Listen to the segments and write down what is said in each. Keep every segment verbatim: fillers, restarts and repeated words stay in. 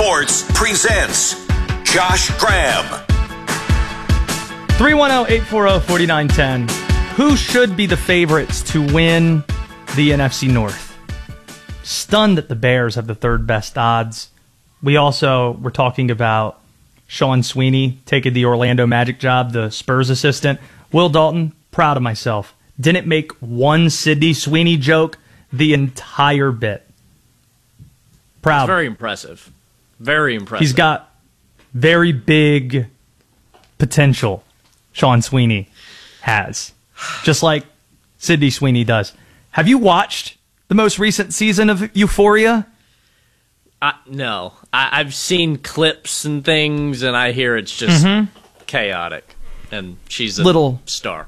Sports presents Josh Graham. three one zero, eight four zero, four nine one zero. Who should be the favorites to win the N F C North? Stunned that the Bears have the third best odds. We also were talking about Sean Sweeney taking the Orlando Magic job, the Spurs assistant. Will Dalton, proud of myself. Didn't make one Sidney Sweeney joke the entire bit. Proud. It's very impressive. Very impressive. He's got very big potential, Sean Sweeney has. Just like Sidney Sweeney does. Have you watched the most recent season of Euphoria? Uh, no. I, I've seen clips and things, and I hear it's just mm-hmm. chaotic. And she's a little star.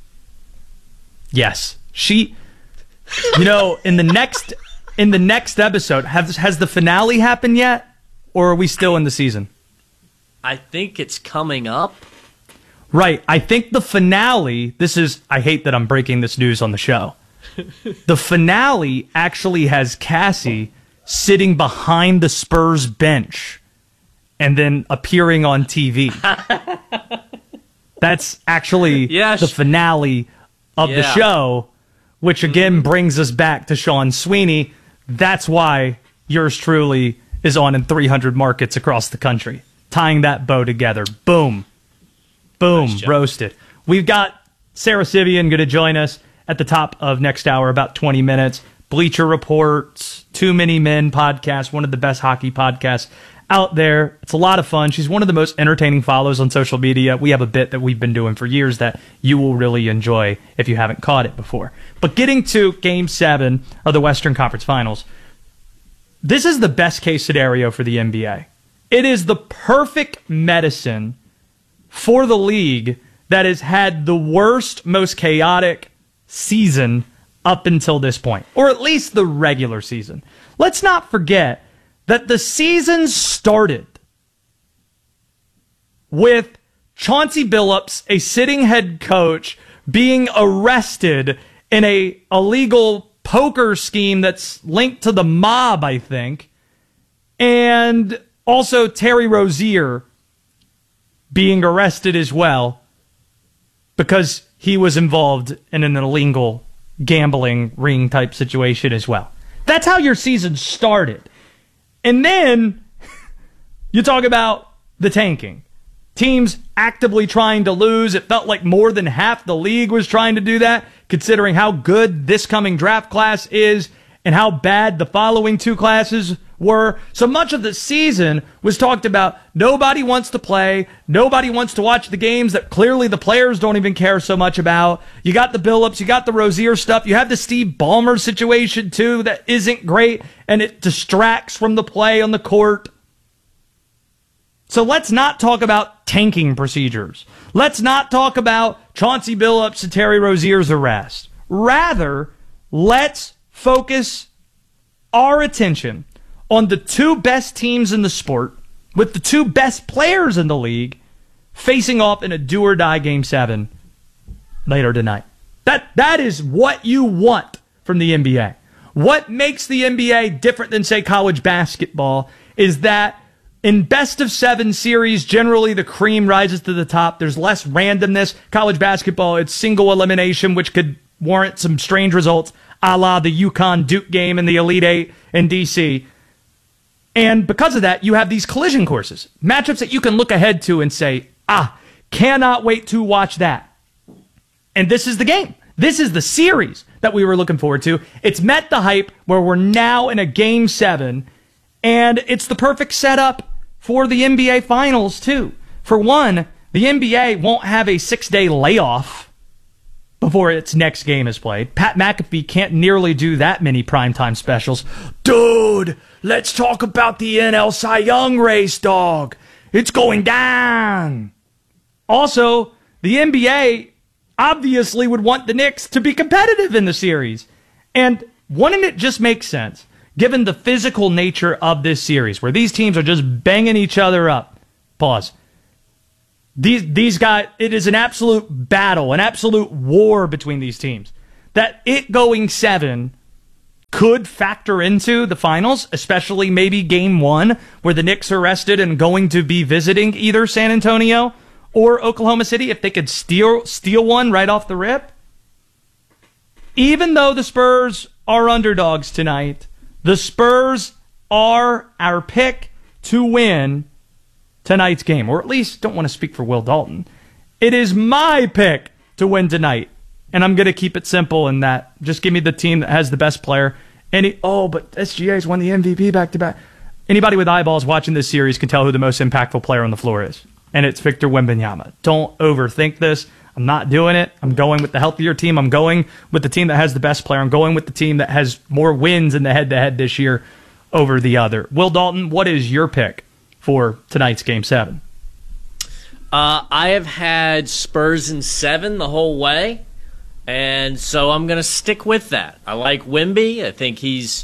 Yes. She, you know, in the next in the next episode, has, has the finale happened yet? Or are we still in the season? I think it's coming up. Right. I think the finale, this is, I hate that I'm breaking this news on the show. The finale actually has Cassie sitting behind the Spurs bench and then appearing on T V. That's actually yeah, the finale of yeah. the show, which again brings us back to Sean Sweeney. That's why yours truly is on in three hundred markets across the country. Tying that bow together. Boom. Boom. Nice job. Roasted. We've got Sarah Sivian going to join us at the top of next hour, about twenty minutes. Bleacher Reports, Too Many Men podcast, one of the best hockey podcasts out there. It's a lot of fun. She's one of the most entertaining follows on social media. We have a bit that we've been doing for years that you will really enjoy if you haven't caught it before. But getting to Game seven of the Western Conference Finals, this is the best case scenario for the N B A. It is the perfect medicine for the league that has had the worst, most chaotic season up until this point, or at least the regular season. Let's not forget that the season started with Chauncey Billups, a sitting head coach, being arrested in a illegal poker scheme that's linked to the mob, I think, and also Terry Rozier being arrested as well because he was involved in an illegal gambling ring type situation as well. That's how your season started. And then you talk about the tanking. Teams actively trying to lose. It felt like more than half the league was trying to do that, considering how good this coming draft class is and how bad the following two classes were. So much of the season was talked about nobody wants to play, nobody wants to watch the games that clearly the players don't even care so much about. You got the Billups, you got the Rozier stuff, you have the Steve Ballmer situation too that isn't great and it distracts from the play on the court. So let's not talk about tanking procedures. Let's not talk about Chauncey Billups and Terry Rozier's arrest. Rather, let's focus our attention on the two best teams in the sport, with the two best players in the league, facing off in a do-or-die Game seven later tonight. That That is what you want from the N B A. What makes the N B A different than, say, college basketball is that in best-of-seven series, generally the cream rises to the top. There's less randomness. College basketball, it's single elimination, which could warrant some strange results, a la the UConn-Duke game in the Elite Eight in D C And because of that, you have these collision courses, matchups that you can look ahead to and say, ah, cannot wait to watch that. And this is the game. This is the series that we were looking forward to. It's met the hype where we're now in a Game seven, and it's the perfect setup for the N B A Finals, too. For one, the N B A won't have a six-day layoff before its next game is played. Pat McAfee can't nearly do that many primetime specials. Dude, let's talk about the N L Cy Young race, dog. It's going down. Also, the N B A obviously would want the Knicks to be competitive in the series. And wouldn't it just make sense, given the physical nature of this series, where these teams are just banging each other up? Pause. These these guys, it is an absolute battle, an absolute war between these teams. That it going seven could factor into the finals, especially maybe game one, where the Knicks are rested and going to be visiting either San Antonio or Oklahoma City, if they could steal steal one right off the rip. Even though the Spurs are underdogs tonight, the Spurs are our pick to win tonight's game, or at least don't want to speak for Will Dalton. It is my pick to win tonight. And I'm going to keep it simple in that. Just give me the team that has the best player. Any Oh, but S G A's won the M V P back-to-back. Anybody with eyeballs watching this series can tell who the most impactful player on the floor is. And it's Victor Wembanyama. Don't overthink this. I'm not doing it. I'm going with the healthier team. I'm going with the team that has the best player. I'm going with the team that has more wins in the head-to-head this year over the other. Will Dalton, what is your pick for tonight's Game seven? Uh, I have had Spurs in seven the whole way. And so I'm going to stick with that. I like Wemby. I think he's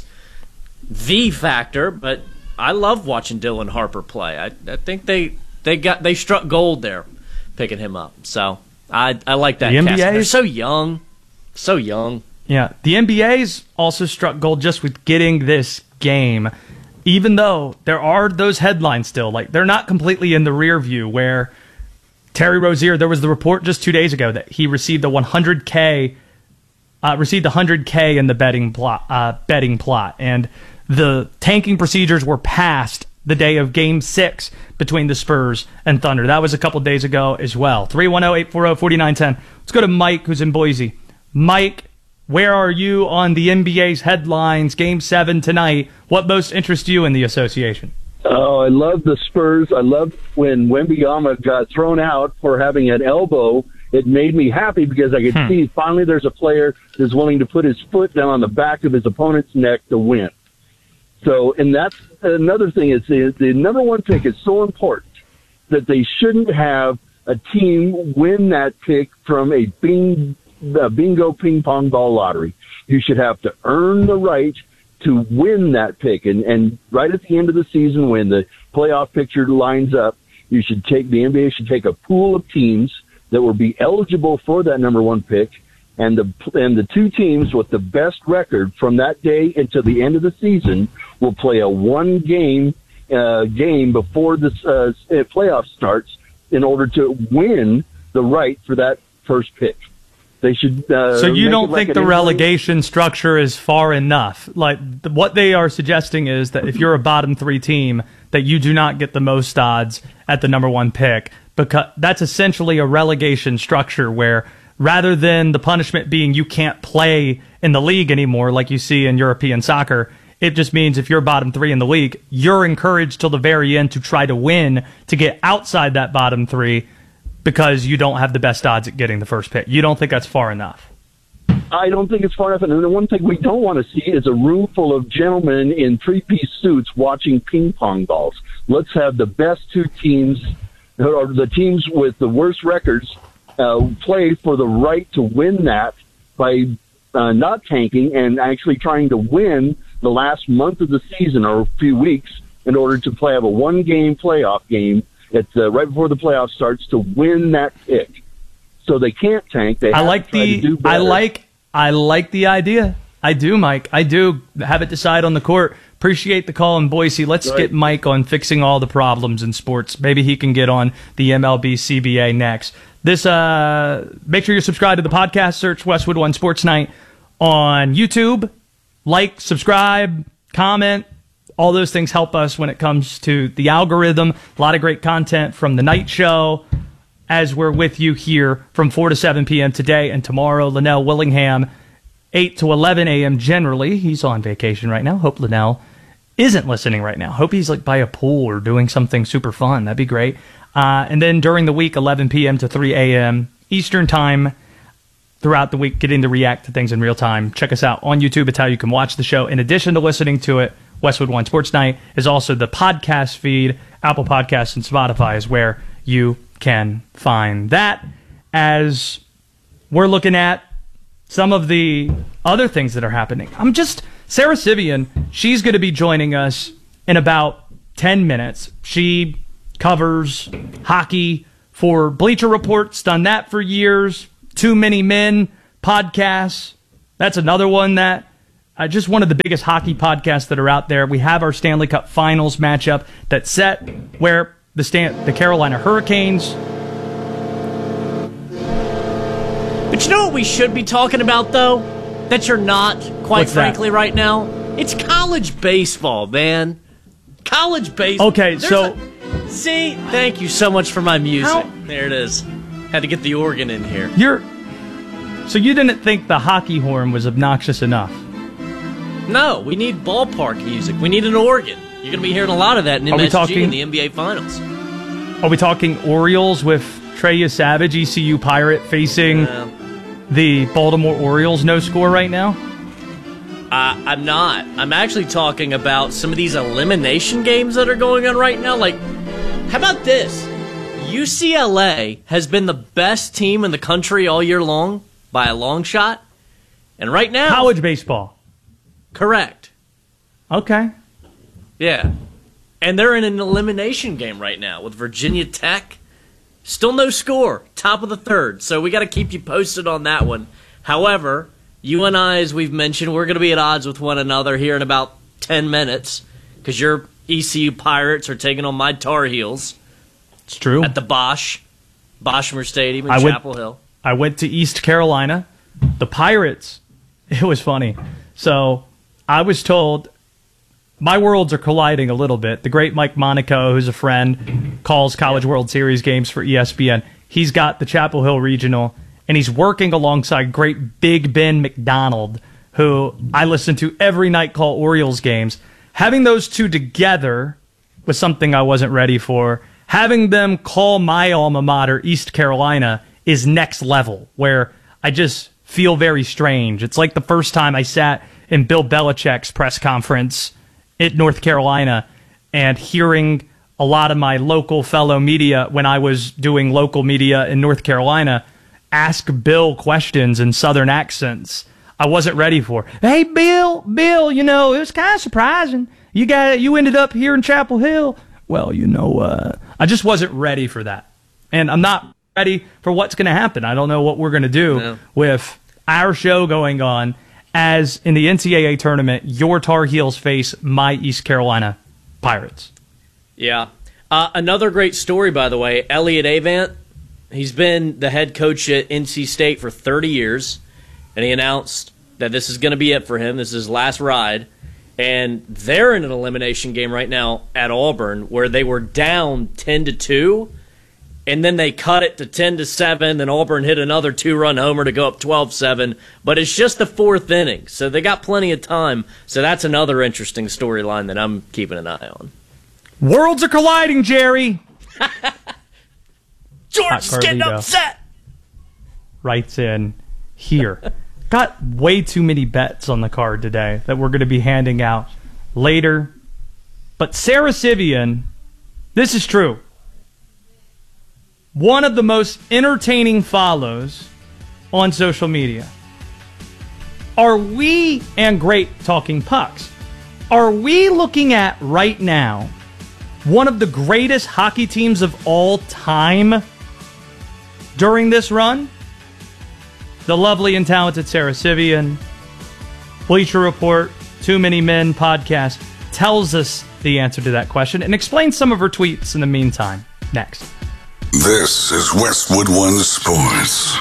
the factor, but I love watching Dylan Harper play. I, I think they they got they struck gold there, picking him up. So I I like that. The cast. N B A, they're so young, so young. Yeah, the N B A's also struck gold just with getting this game, even though there are those headlines still. Like they're not completely in the rear view where. Terry Rozier, there was the report just two days ago that he received a one hundred K, uh, received one hundred K in the betting plot, uh, betting plot, and the tanking procedures were passed the day of Game Six between the Spurs and Thunder. That was a couple days ago as well. three one zero, eight four zero, four nine one zero. Let's go to Mike, who's in Boise. Mike, where are you on the N B A's headlines? Game Seven tonight. What most interests you in the association? Oh, I love the Spurs. I love when Wembanyama got thrown out for having an elbow. It made me happy because I could hmm. see finally there's a player that's willing to put his foot down on the back of his opponent's neck to win. So, and that's another thing is the, the number one pick is so important that they shouldn't have a team win that pick from a bing, a bingo ping pong ball lottery. You should have to earn the right to win that pick. And, and right at the end of the season, when the playoff picture lines up, you should take, the N B A should take a pool of teams that will be eligible for that number one pick. And the, and the two teams with the best record from that day until the end of the season will play a one game, uh, game before the uh, playoff starts in order to win the right for that first pick. They should. Uh, so you don't like think the injury. relegation structure is far enough? Like the, what they are suggesting is that if you're a bottom three team, that you do not get the most odds at the number one pick, because that's essentially a relegation structure where rather than the punishment being you can't play in the league anymore, like you see in European soccer, it just means if you're bottom three in the league, you're encouraged till the very end to try to win to get outside that bottom three, because you don't have the best odds at getting the first pick. You don't think that's far enough? I don't think it's far enough. And the one thing we don't want to see is a room full of gentlemen in three-piece suits watching ping pong balls. Let's have the best two teams, or the teams with the worst records, uh, play for the right to win that by uh, not tanking and actually trying to win the last month of the season or a few weeks in order to play have a one-game playoff game. It's uh, right before the playoff starts to win that pick. So they can't tank. They have I like to try the. to do better. I like. I like the idea. I do, Mike. I do have it decide on the court. Appreciate the call in Boise. Let's right. get Mike on fixing all the problems in sports. Maybe he can get on the M L B C B A next. This. Uh, make sure you're subscribed to the podcast. Search Westwood One Sports Night on YouTube. Like, subscribe, comment. All those things help us when it comes to the algorithm. A lot of great content from the night show as we're with you here from four to seven p.m. today and tomorrow. Linnell Willingham, eight to eleven a.m. generally. He's on vacation right now. Hope Linnell isn't listening right now. Hope he's like by a pool or doing something super fun. That'd be great. Uh, and then during the week, eleven p.m. to three a.m. Eastern time. Throughout the week, getting to react to things in real time. Check us out on YouTube. It's how you can watch the show. In addition to listening to it, Westwood One Sports Night is also the podcast feed. Apple Podcasts and Spotify is where you can find that. As we're looking at some of the other things that are happening, I'm just Sarah Sivian. She's going to be joining us in about ten minutes. She covers hockey for Bleacher Report's done that for years. Too Many Men podcasts. That's another one that uh, just one of the biggest hockey podcasts that are out there. We have our Stanley Cup Finals matchup that's set where the Stan- the Carolina Hurricanes. But you know what we should be talking about, though? That you're not, quite What's frankly, that? right now? It's college baseball, man. College baseball. Okay, There's so- a- see, thank you so much for my music. How- There it is. Had to get the organ in here. You're so you didn't think the hockey horn was obnoxious enough? No, we need ballpark music. We need an organ. You're going to be hearing a lot of that in Are we M S G talking- in the N B A Finals. Are we talking Orioles with Treya Savage, E C U Pirate, facing Uh, the Baltimore Orioles? No score right now? Uh, I'm not. I'm actually talking about some of these elimination games that are going on right now. Like, how about this? U C L A has been the best team in the country all year long by a long shot. And right now... College baseball. Correct. Okay. Yeah. And they're in an elimination game right now with Virginia Tech. Still no score. Top of the third. So we got to keep you posted on that one. However, you and I, as we've mentioned, we're going to be at odds with one another here in about ten minutes because your E C U Pirates are taking on my Tar Heels It's true. at the Bosch, Boschmer Stadium in I went- Chapel Hill. I went to East Carolina. The Pirates, it was funny. So I was told my worlds are colliding a little bit. The great Mike Monaco, who's a friend, calls College World Series games for E S P N. He's got the Chapel Hill Regional, and he's working alongside great Big Ben McDonald, who I listen to every night call Orioles games. Having those two together was something I wasn't ready for. Having them call my alma mater, East Carolina, is next level, where I just feel very strange. It's like the first time I sat in Bill Belichick's press conference at North Carolina and hearing a lot of my local fellow media when I was doing local media in North Carolina ask Bill questions in Southern accents I wasn't ready for. Hey, Bill, Bill, you know, it was kind of surprising. You got you ended up here in Chapel Hill. Well, you know, uh, I just wasn't ready for that. And I'm not ready for what's going to happen. I don't know what we're going to do No. with our show going on as in the N C double A tournament, your Tar Heels face my East Carolina Pirates. Yeah. Uh, another great story, by the way, Elliott Avant. He's been the head coach at N C State for thirty years, and he announced that this is going to be it for him. This is his last ride. And they're in an elimination game right now at Auburn where they were down ten to two, and then they cut it to ten to seven, then Auburn hit another two-run homer to go up twelve seven. But it's just the fourth inning, so they got plenty of time. So that's another interesting storyline that I'm keeping an eye on. Worlds are colliding, Jerry. George is getting Carlito upset. writes in here. Got way too many bets on the card today that we're going to be handing out later. But Sarah Sivian, this is true. One of the most entertaining follows on social media. Are we, and great talking pucks, are we looking at right now one of the greatest hockey teams of all time during this run? The lovely and talented Sarah Sivian, Bleacher Report, Too Many Men podcast, tells us the answer to that question and explains some of her tweets in the meantime. Next. This is Westwood One Sports.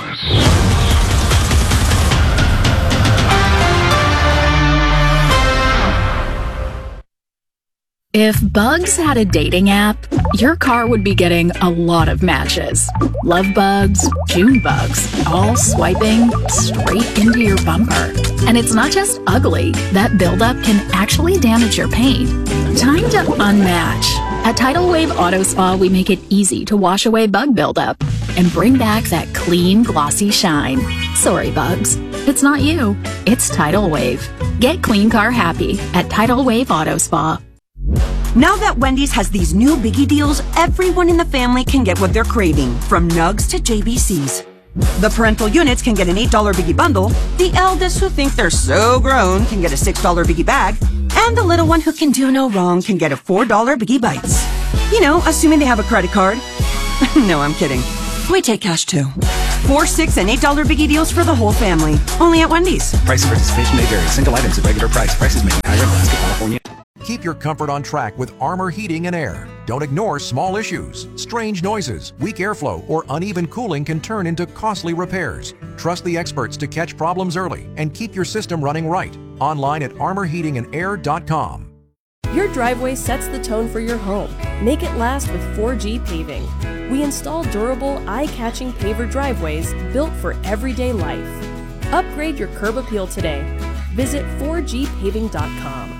If Bugs had a dating app, your car would be getting a lot of matches. Love bugs, June bugs, all swiping straight into your bumper. And it's not just ugly. That buildup can actually damage your paint. Time to unmatch. At Tidal Wave Auto Spa, we make it easy to wash away bug buildup and bring back that clean, glossy shine. Sorry, bugs. It's not you. It's Tidal Wave. Get clean car happy at Tidal Wave Auto Spa. Now that Wendy's has these new biggie deals, everyone in the family can get what they're craving, from Nugs to J B Cs. The parental units can get an eight dollar biggie bundle, the eldest who think they're so grown can get a six dollar biggie bag, and the little one who can do no wrong can get a four dollar biggie bites. You know, assuming they have a credit card. No, I'm kidding. We take cash too. Four, six, and eight dollar biggie deals for the whole family. Only at Wendy's. Price and participation may vary. Single items at regular price. Prices may vary. Alaska, California. Keep your comfort on track with Armor Heating and Air. Don't ignore small issues. Strange noises, weak airflow, or uneven cooling can turn into costly repairs. Trust the experts to catch problems early and keep your system running right. Online at armor heating and air dot com. Your driveway sets the tone for your home. Make it last with four G Paving. We install durable, eye-catching paver driveways built for everyday life. Upgrade your curb appeal today. Visit four G paving dot com.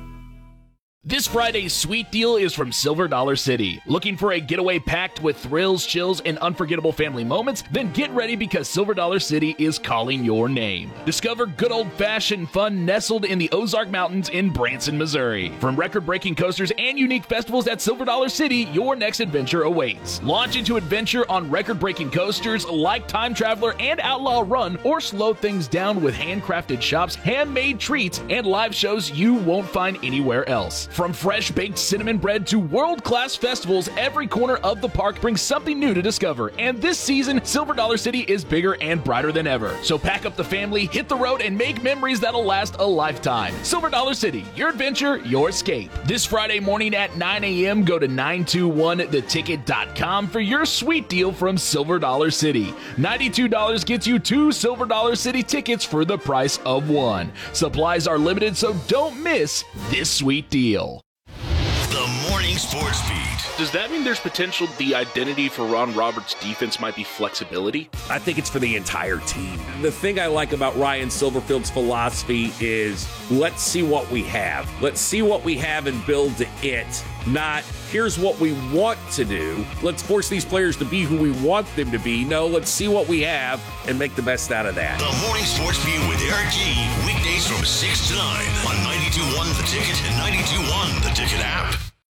This Friday's sweet deal is from Silver Dollar City. Looking for a getaway packed with thrills, chills, and unforgettable family moments? Then get ready because Silver Dollar City is calling your name. Discover good old-fashioned fun nestled in the Ozark Mountains in Branson, Missouri. From record-breaking coasters and unique festivals at Silver Dollar City, your next adventure awaits. Launch into adventure on record-breaking coasters like Time Traveler and Outlaw Run, or slow things down with handcrafted shops, handmade treats, and live shows you won't find anywhere else. From fresh baked cinnamon bread to world-class festivals, every corner of the park brings something new to discover. And this season, Silver Dollar City is bigger and brighter than ever. So pack up the family, hit the road, and make memories that'll last a lifetime. Silver Dollar City, your adventure, your escape. This Friday morning at nine a.m., go to nine two one the ticket dot com for your sweet deal from Silver Dollar City. ninety-two dollars gets you two Silver Dollar City tickets for the price of one. Supplies are limited, so don't miss this sweet deal. The Morning Sports Beat. Does that mean there's potential the identity for Ron Roberts' defense might be flexibility? I think it's for the entire team. The thing I like about Ryan Silverfield's philosophy is let's see what we have. Let's see what we have and build to it. Not, here's what we want to do. Let's force these players to be who we want them to be. No, let's see what we have and make the best out of that. The Morning Sports Beat with Eric G. Weekdays from six to nine on ninety-two point one The Ticket and ninety-two point one The Ticket app.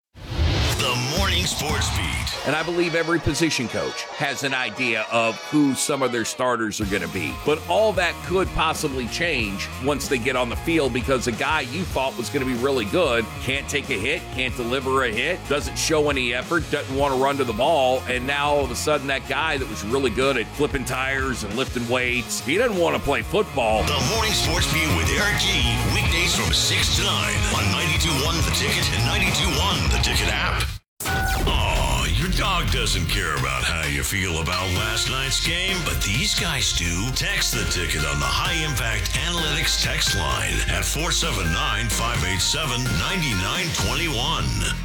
The Morning Sports Beat. And I believe every position coach has an idea of who some of their starters are going to be. But all that could possibly change once they get on the field, because a guy you thought was going to be really good can't take a hit, can't deliver a hit, doesn't show any effort, doesn't want to run to the ball, and now all of a sudden that guy that was really good at flipping tires and lifting weights, he doesn't want to play football. The Morning Sports Beat with Eric G. Weekdays from six to nine on ninety-two point one The Ticket and ninety-two point one The Ticket app. Oh, your dog doesn't care about how you feel about last night's game, but these guys do. Text the ticket on the High Impact Analytics text line at four seven nine, five eight seven, nine nine two one.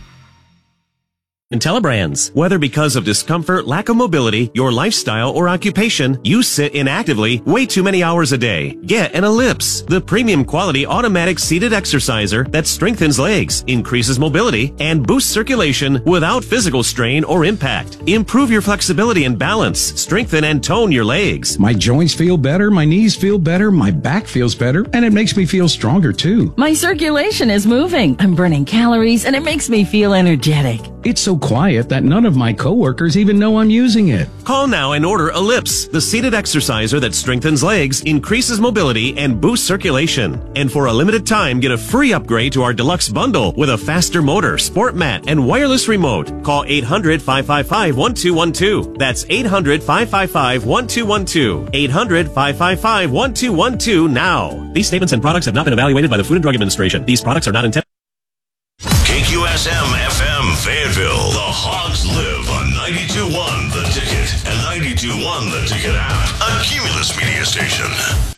IntelliBrands. Whether because of discomfort, lack of mobility, your lifestyle, or occupation, you sit inactively way too many hours a day. Get an Ellipse, the premium quality automatic seated exerciser that strengthens legs, increases mobility, and boosts circulation without physical strain or impact. Improve your flexibility and balance, strengthen and tone your legs. My joints feel better, my knees feel better, my back feels better, and it makes me feel stronger too. My circulation is moving, I'm burning calories, and it makes me feel energetic. It's so quiet that none of my coworkers even know I'm using it. Call now and order Ellipse, the seated exerciser that strengthens legs, increases mobility, and boosts circulation. And for a limited time, get a free upgrade to our deluxe bundle with a faster motor, sport mat, and wireless remote. Call eight hundred, five five five, one two one two. That's eight hundred, five five five, one two one two. eight hundred, five five five, one two one two now. These statements and products have not been evaluated by the Food and Drug Administration. These products are not intended. K Q S M F M Fayetteville. The Hogs live on ninety-two point one The Ticket and ninety-two point one The Ticket app. A Cumulus media station.